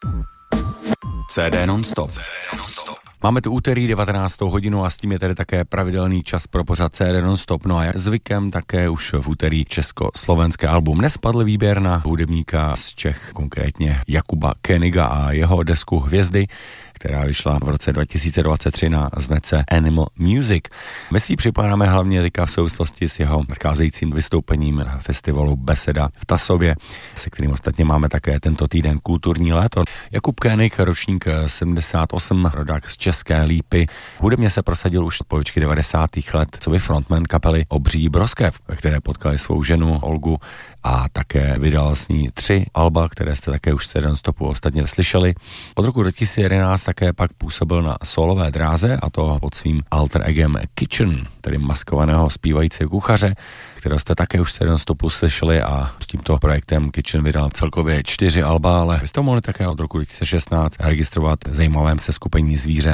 CD non-stop. Máme tu úterý 19. hodinu a s tím je tady také pravidelný čas pro pořad CD non-stop. No a jak zvykem také už v úterý československé album. Dnes padl výběr na hudebníka z Čech, konkrétně Jakuba Koeniga a jeho desku Hvězdy, která vyšla v roce 2023 na značce Animal Music. My si ji připomínáme hlavně teďka v souvislosti s jeho nadcházejícím vystoupením na festivalu Beseda v Tasově, se kterým ostatně máme také tento týden kulturní léto. Jakub Koenig, ročník 78, rodák z České Lípy. Hudebně se prosadil už od polovičky 90. let, co by frontman kapely Obří Broskev, ve které potkali svou ženu Olgu a také vydal s ní 3 alba, které jste také už v CD non-stopu ostatně slyšeli. Od roku 2011 také pak působil na solové dráze, a to pod svým alter egem Kitchen, tedy maskovaného zpívajícího kuchaře, kterého jste také už v CD non-stopu slyšeli, a s tímto projektem Kitchen vydal celkově 4 alba, ale vy jste mohli také od roku 2016 registrovat v zajímavém seskupení Zvíře